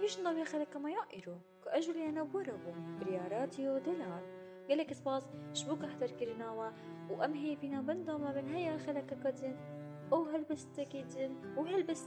ويش نضوي خلك ما يائرو كأجل أنا بوربو برياراتيو دلار قالك سباس شبوك احتر كرناوا وأمهي بنا بندا ما بين هيا خلك كدن أو هلبستكيدن وهلبست